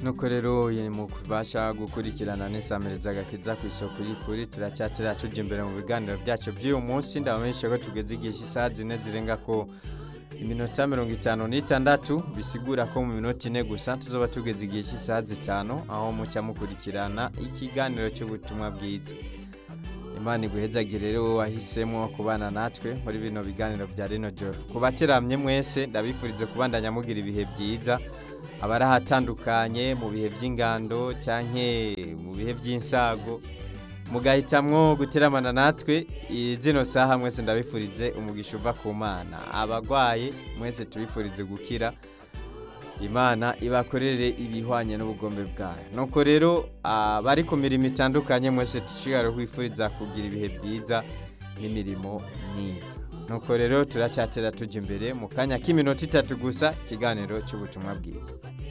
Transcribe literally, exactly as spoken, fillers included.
nuko rero yari mu kubasha gukurikirana n'isamiriza agakiza ku isoko y'ukuri turacyatira tujya imbere mu biganiro byacu by'uyu munsi ndabamenyesha ko tugeze igihe cy'isaha zine zirenga ko iminota mirongo itanu n'itandatu bisigura ko mu minota ine gusa tuzoba tugeze igihe cy'isaha zitanu aho mucya mukurikirana ikiganiro cy'ubutumwa bwiza. Imana iguhezagire rero wahisemo kubana natwe muri bino biganiro bya rino joro. Kubateramye mwese ndabifurize kubandanya mugira ibihe byiza. Abarahatandukanye mu bihe by'ingando cyanke mu bihe by'insago mugahitamwo guteramana natwe izino saha mwese ndabifurize umugisha uva ku Mana. Abagwaye mwese tubifurize gukira. Imana ibakorere ibihwanye n'ubugombe bwayo. Nuko rero abari ku mirimo itandukanye mwese tushigara kwifuriza kugira ibihe byiza n'imirimo myiza. Nuko rero turacyatera tujya imbere mu kanya k'iminota itatu gusa ikiganiro cy'ubutumwa bwiza.